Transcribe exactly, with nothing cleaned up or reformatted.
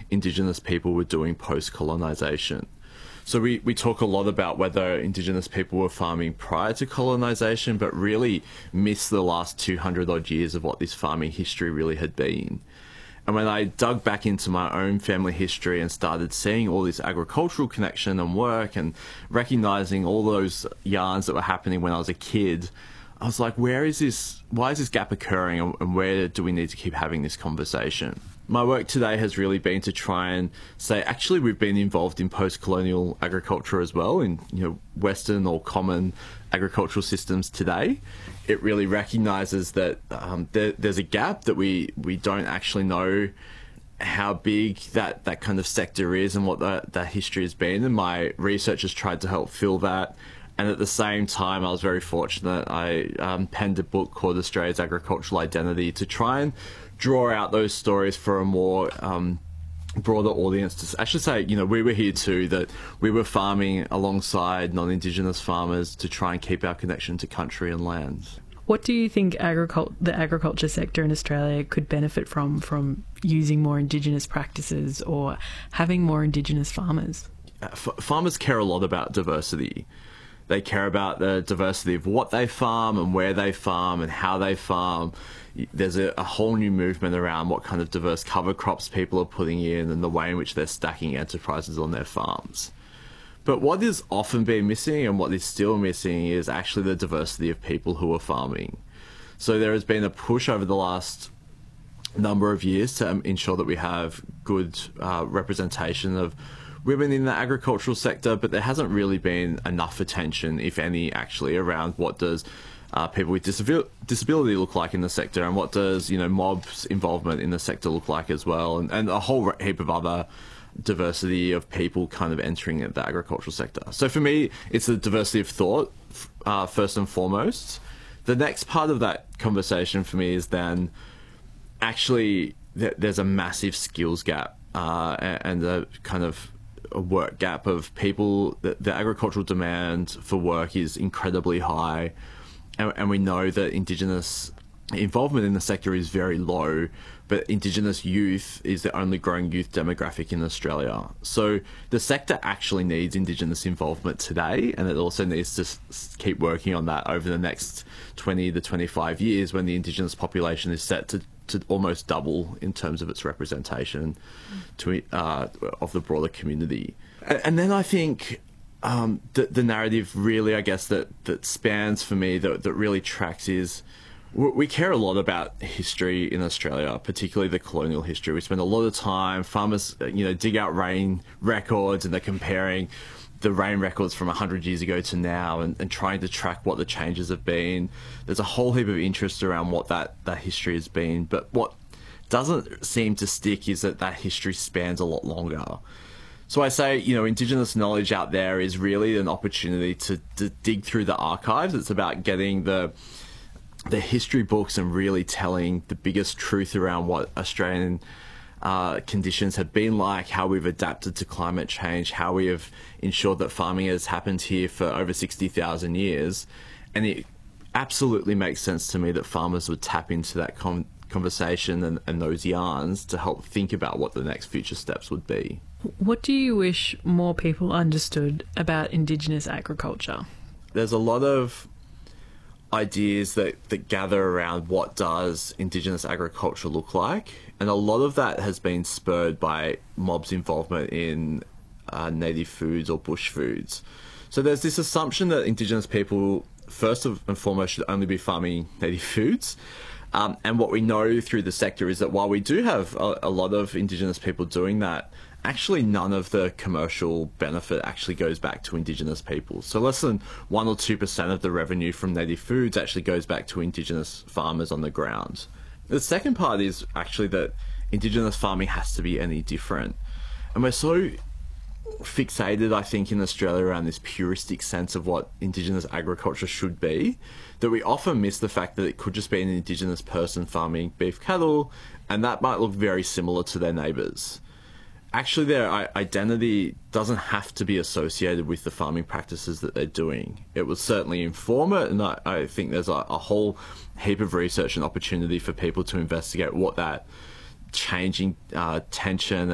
Indigenous people were doing post-colonisation. So we, we talk a lot about whether Indigenous people were farming prior to colonisation, but really miss the last two hundred odd years of what this farming history really had been. And when I dug back into my own family history and started seeing all this agricultural connection and work and recognising all those yarns that were happening when I was a kid, I was like, where is this, why is this gap occurring, and where do we need to keep having this conversation? My work today has really been to try and say, actually, we've been involved in post-colonial agriculture as well, in, you know, Western or common agricultural systems today. It really recognises that um, there, there's a gap, that we, we don't actually know how big that, that kind of sector is and what that, that history has been. And my research has tried to help fill that. And at the same time, I was very fortunate. I um, penned a book called Australia's Agricultural Identity to try and draw out those stories for a more um, broader audience. To actually say, you know, we were here too, that we were farming alongside non-Indigenous farmers to try and keep our connection to country and land. What do you think agricul- the agriculture sector in Australia could benefit from, from using more Indigenous practices or having more Indigenous farmers? Uh, f- farmers care a lot about diversity. They care about the diversity of what they farm and where they farm and how they farm. There's a, a whole new movement around what kind of diverse cover crops people are putting in and the way in which they're stacking enterprises on their farms. But what is often been missing, and what is still missing, is actually the diversity of people who are farming. So there has been a push over the last number of years to um, ensure that we have good uh, representation of women in the agricultural sector, but there hasn't really been enough attention, if any, actually, around what does uh, people with disabil- disability look like in the sector, and what does, you know, mobs involvement in the sector look like as well, and, and a whole heap of other diversity of people kind of entering the agricultural sector. So for me, it's the diversity of thought, uh, first and foremost. The next part of that conversation for me is then actually th- there's a massive skills gap uh, and a kind of a work gap of people. The, the agricultural demand for work is incredibly high, and, and we know that Indigenous involvement in the sector is very low, but Indigenous youth is the only growing youth demographic in Australia. So the sector actually needs Indigenous involvement today, and it also needs to s- keep working on that over the next twenty to twenty-five years, when the Indigenous population is set to to almost double in terms of its representation to uh, of the broader community. And, and then I think um, the, the narrative really, I guess, that, that spans for me, that, that really tracks is, we care a lot about history in Australia, particularly the colonial history. We spend a lot of time, farmers, you know, dig out rain records, and they're comparing the rain records from one hundred years ago to now, and, and trying to track what the changes have been. There's a whole heap of interest around what that, that history has been. But what doesn't seem to stick is that that history spans a lot longer. So I say, you know, Indigenous knowledge out there is really an opportunity to, to dig through the archives. It's about getting the the history books and really telling the biggest truth around what Australian uh, conditions have been like, how we've adapted to climate change, how we have ensured that farming has happened here for over sixty thousand years. And it absolutely makes sense to me that farmers would tap into that con- conversation and, and those yarns to help think about what the next future steps would be. What do you wish more people understood about Indigenous agriculture? There's a lot of ideas that, that gather around what does Indigenous agriculture look like, and a lot of that has been spurred by mobs' involvement in uh, native foods or bush foods. So there's this assumption that Indigenous people, first and foremost, should only be farming native foods. Um, and what we know through the sector is that while we do have a, a lot of Indigenous people doing that, actually none of the commercial benefit actually goes back to Indigenous people. So less than one or two percent of the revenue from native foods actually goes back to Indigenous farmers on the ground. The second part is actually that Indigenous farming has to be any different. And we're so fixated, I think, in Australia around this puristic sense of what Indigenous agriculture should be, that we often miss the fact that it could just be an Indigenous person farming beef cattle, and that might look very similar to their neighbours. Actually, their identity doesn't have to be associated with the farming practices that they're doing. It will certainly inform it, and I, I think there's a, a whole heap of research and opportunity for people to investigate what that changing uh, tension